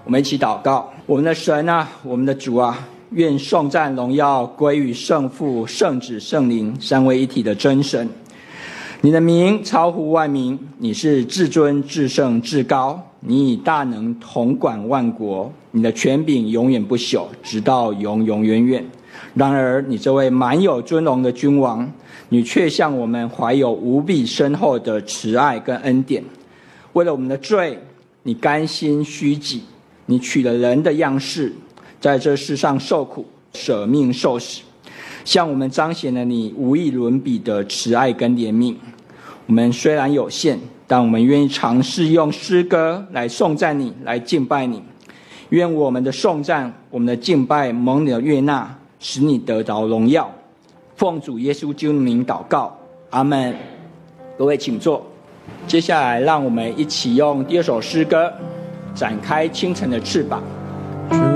我们一起祷告。我们的神啊，我们的主啊，愿颂赞荣耀归于圣父、圣子、圣灵三位一体的真神。你的名超乎万名，你是至尊、至圣、至高，你以大能统管万国，你的权柄永远不朽，直到永永远远。然而你这位满有尊荣的君王，你却向我们怀有无比深厚的慈爱跟恩典。为了我们的罪，你甘心虚己，你取了人的样式，在这世上受苦，舍命受死，向我们彰显了你无与伦比的慈爱跟怜悯。我们虽然有限，但我们愿意尝试用诗歌来颂赞你，来敬拜你。愿我们的颂赞，我们的敬拜蒙你的悦纳，使你得着荣耀。奉主耶稣基督的名祷告，阿们。各位请坐。接下来让我们一起用第二首诗歌展开清晨的翅膀。